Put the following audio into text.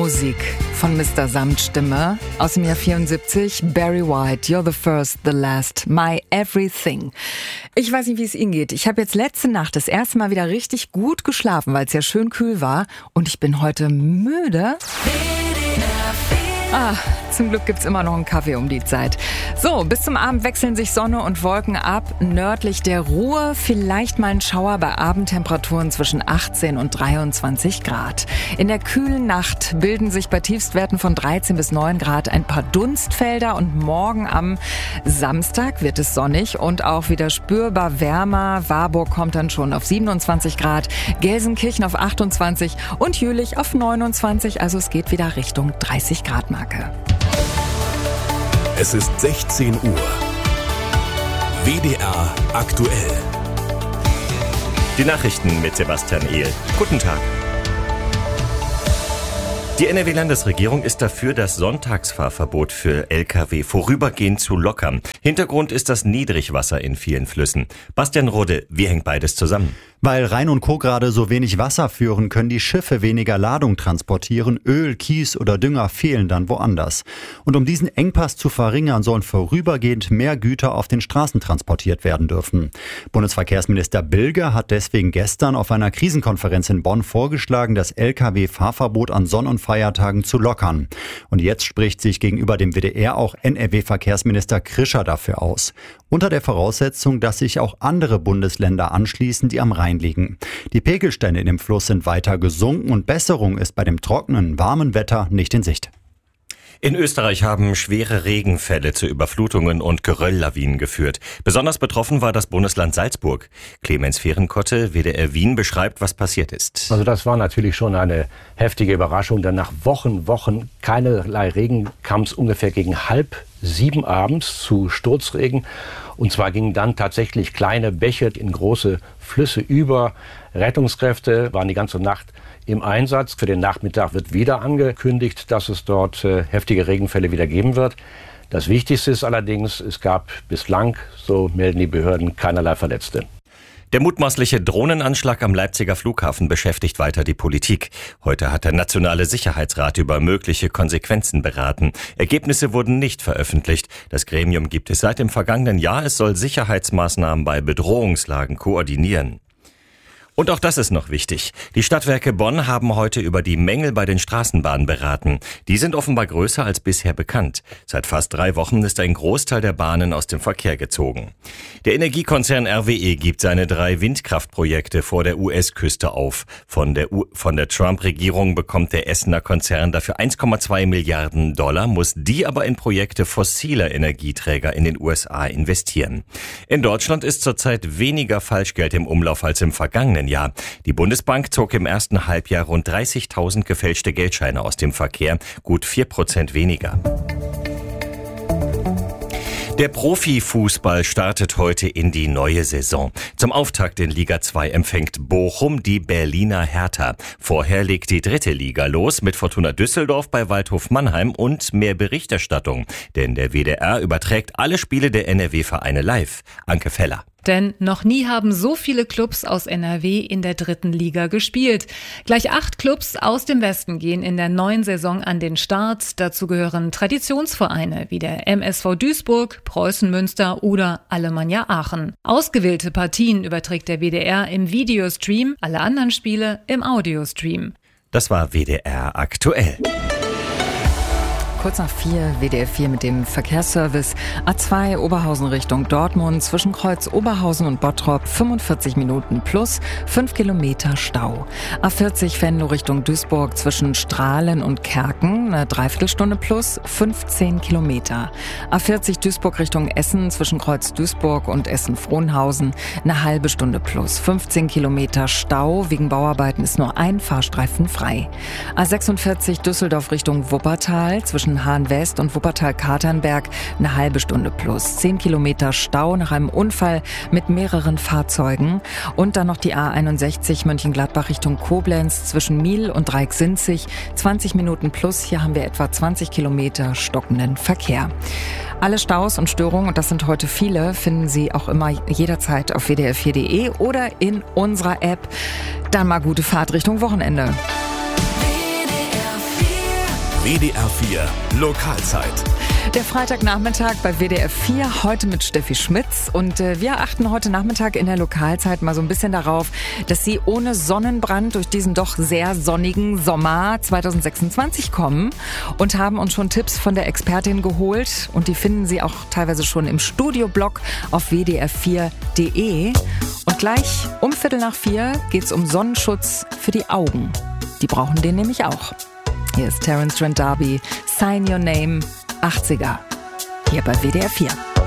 Musik von Mr. Samtstimme aus dem Jahr 74. Barry White, You're the First, the Last, My Everything. Ich weiß nicht, wie es Ihnen geht. Ich habe jetzt letzte Nacht das erste Mal wieder richtig gut geschlafen, weil es ja schön kühl war. Und ich bin heute müde. Zum Glück gibt's immer noch einen Kaffee um die Zeit. So, bis zum Abend wechseln sich Sonne und Wolken ab. Nördlich der Ruhr vielleicht mal ein Schauer bei Abendtemperaturen zwischen 18 und 23 Grad. In der kühlen Nacht bilden sich bei Tiefstwerten von 13 bis 9 Grad ein paar Dunstfelder und morgen am Samstag wird es sonnig und auch wieder spürbar wärmer. Warburg kommt dann schon auf 27 Grad, Gelsenkirchen auf 28 und Jülich auf 29. Also es geht wieder Richtung 30 Grad Marke. Es ist 16 Uhr. WDR aktuell. Die Nachrichten mit Sebastian Ehl. Guten Tag. Die NRW-Landesregierung ist dafür, das Sonntagsfahrverbot für Lkw vorübergehend zu lockern. Hintergrund ist das Niedrigwasser in vielen Flüssen. Bastian Rode, wie hängt beides zusammen? Weil Rhein und Co. gerade so wenig Wasser führen, können die Schiffe weniger Ladung transportieren. Öl, Kies oder Dünger fehlen dann woanders. Und um diesen Engpass zu verringern, sollen vorübergehend mehr Güter auf den Straßen transportiert werden dürfen. Bundesverkehrsminister Bilger hat deswegen gestern auf einer Krisenkonferenz in Bonn vorgeschlagen, das Lkw-Fahrverbot an Sonn- und Feiertagen zu lockern. Und jetzt spricht sich gegenüber dem WDR auch NRW-Verkehrsminister Krischer dafür aus. Unter der Voraussetzung, dass sich auch andere Bundesländer anschließen, die am Rhein liegen. Die Pegelstände in dem Fluss sind weiter gesunken und Besserung ist bei dem trockenen, warmen Wetter nicht in Sicht. In Österreich haben schwere Regenfälle zu Überflutungen und Gerölllawinen geführt. Besonders betroffen war das Bundesland Salzburg. Clemens Fehrenkotte, WDR Wien, beschreibt, was passiert ist. Also das war natürlich schon eine heftige Überraschung, denn nach Wochen keinerlei Regen kam es ungefähr gegen 6:30 abends zu Sturzregen. Und zwar gingen dann tatsächlich kleine Bäche in große Flüsse über. Rettungskräfte waren die ganze Nacht im Einsatz. Für den Nachmittag wird wieder angekündigt, dass es dort heftige Regenfälle wieder geben wird. Das Wichtigste ist allerdings, es gab bislang, so melden die Behörden, keinerlei Verletzte. Der mutmaßliche Drohnenanschlag am Leipziger Flughafen beschäftigt weiter die Politik. Heute hat der Nationale Sicherheitsrat über mögliche Konsequenzen beraten. Ergebnisse wurden nicht veröffentlicht. Das Gremium gibt es seit dem vergangenen Jahr. Es soll Sicherheitsmaßnahmen bei Bedrohungslagen koordinieren. Und auch das ist noch wichtig. Die Stadtwerke Bonn haben heute über die Mängel bei den Straßenbahnen beraten. Die sind offenbar größer als bisher bekannt. Seit fast 3 Wochen ist ein Großteil der Bahnen aus dem Verkehr gezogen. Der Energiekonzern RWE gibt seine 3 Windkraftprojekte vor der US-Küste auf. Von der Trump-Regierung bekommt der Essener Konzern dafür 1,2 Milliarden $, muss die aber in Projekte fossiler Energieträger in den USA investieren. In Deutschland ist zurzeit weniger Falschgeld im Umlauf als im vergangenen Jahr. Die Bundesbank zog im ersten Halbjahr rund 30.000 gefälschte Geldscheine aus dem Verkehr, gut 4% weniger. Der Profifußball startet heute in die neue Saison. Zum Auftakt in Liga 2 empfängt Bochum die Berliner Hertha. Vorher legt die 3. Liga los mit Fortuna Düsseldorf bei Waldhof Mannheim und mehr Berichterstattung. Denn der WDR überträgt alle Spiele der NRW-Vereine live. Anke Feller. Denn noch nie haben so viele Clubs aus NRW in der 3. Liga gespielt. Gleich 8 Clubs aus dem Westen gehen in der neuen Saison an den Start. Dazu gehören Traditionsvereine wie der MSV Duisburg, Preußen Münster oder Alemannia Aachen. Ausgewählte Partien überträgt der WDR im Videostream, alle anderen Spiele im Audiostream. Das war WDR aktuell. Kurz nach 4, WDR 4 mit dem Verkehrsservice. A2 Oberhausen Richtung Dortmund zwischen Kreuz Oberhausen und Bottrop 45 Minuten plus 5 Kilometer Stau. A40 Venlo Richtung Duisburg zwischen Strahlen und Kerken eine Dreiviertelstunde plus 15 Kilometer. A40 Duisburg Richtung Essen zwischen Kreuz Duisburg und Essen-Frohnhausen eine halbe Stunde plus 15 Kilometer Stau. Wegen Bauarbeiten ist nur ein Fahrstreifen frei. A46 Düsseldorf Richtung Wuppertal zwischen Hahn-West und Wuppertal-Katernberg eine halbe Stunde plus 10 Kilometer Stau nach einem Unfall mit mehreren Fahrzeugen. Und dann noch die A61 Mönchengladbach Richtung Koblenz zwischen Miel und Dreiecksinzig 20 Minuten plus. Hier haben wir etwa 20 Kilometer stockenden Verkehr. Alle Staus und Störungen, und das sind heute viele, finden Sie auch immer jederzeit auf wdr4.de oder in unserer App. Dann mal gute Fahrt Richtung Wochenende. WDR 4 WDR 4 Lokalzeit. Der Freitagnachmittag bei WDR 4, heute mit Steffi Schmitz. Und wir achten heute Nachmittag in der Lokalzeit mal so ein bisschen darauf, dass Sie ohne Sonnenbrand durch diesen doch sehr sonnigen Sommer 2026 kommen und haben uns schon Tipps von der Expertin geholt. Und die finden Sie auch teilweise schon im Studioblog auf wdr4.de. Und gleich um 3:45 geht's um Sonnenschutz für die Augen. Die brauchen den nämlich auch. Hier ist Terence Trent D'Arby, Sign Your Name, 80er, hier bei WDR 4.